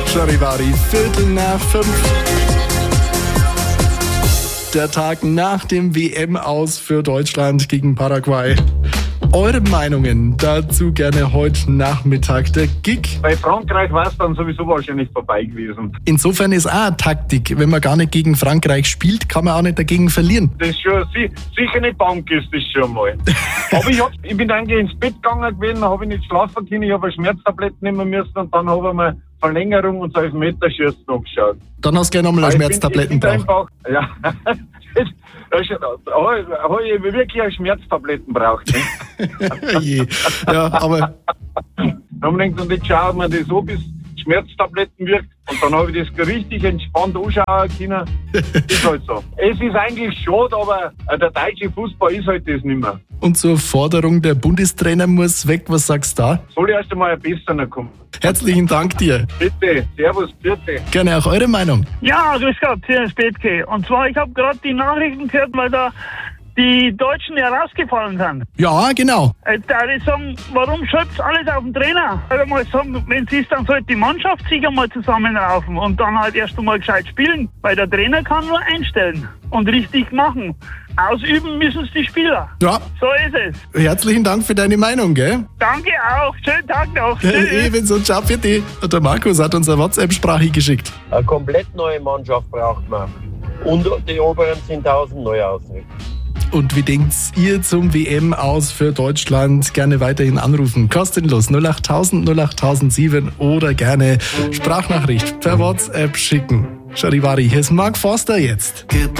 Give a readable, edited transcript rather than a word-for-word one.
Charivari, 4:45. Der Tag nach dem WM-Aus für Deutschland gegen Paraguay. Eure Meinungen dazu gerne heute Nachmittag. Der Gig. Bei Frankreich war es dann sowieso wahrscheinlich vorbei gewesen. Insofern ist auch eine Taktik. Wenn man gar nicht gegen Frankreich spielt, kann man auch nicht dagegen verlieren. Das ist schon sicher eine Bank ist das schon mal. Aber ich bin eigentlich ins Bett gegangen gewesen, habe ich nicht schlafen können, ich habe Schmerztabletten nehmen müssen und dann habe ich mir Verlängerung und so Elfmeterschießen angeschaut. Dann hast du gleich nochmal eine Schmerztabletten braucht. Ja, habe ich wirklich eine Schmerztabletten braucht. Ne? Ja, aber... Dann habe ich gedacht, und jetzt schauen wir das an, bis Schmerztabletten wirkt. Und dann habe ich das richtig entspannt anschauen können. Ist halt so. Es ist eigentlich schade, aber der deutsche Fußball ist halt das nicht mehr. Und zur Forderung, der Bundestrainer muss weg, was sagst du da? Soll erst einmal ein besserer kommen. Herzlichen Dank dir. Bitte, servus, bitte. Gerne auch eure Meinung. Ja, grüß Gott, hier ist Bethke. Und zwar, ich habe gerade die Nachrichten gehört, weil da die Deutschen ja rausgefallen sind. Ja, genau. Da würde ich sagen, warum schützt alles auf den Trainer? Also mal sagen, wenn es ist, dann sollte die Mannschaft sich einmal zusammenraufen und dann halt erst einmal gescheit spielen. Weil der Trainer kann nur einstellen und richtig machen. Ausüben müssen es die Spieler. Ja. So ist es. Herzlichen Dank für deine Meinung, gell? Danke auch. Schönen Tag noch. Ebenso, ciao für dich. Und der Markus hat uns eine WhatsApp-Sprache geschickt. Eine komplett neue Mannschaft braucht man. Und die oberen 10.000 neu ausrücken. Und wie denkt ihr zum WM-Aus für Deutschland? Gerne weiterhin anrufen. Kostenlos 08000 08007 oder gerne Sprachnachricht per WhatsApp schicken. Charivari, hier ist Mark Forster jetzt.